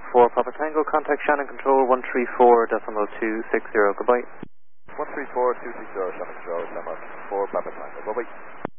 4 Papa Tango, contact Shannon Control 134.260, goodbye. 134.260, Shannon Control, 4 Papa Tango, bye-bye.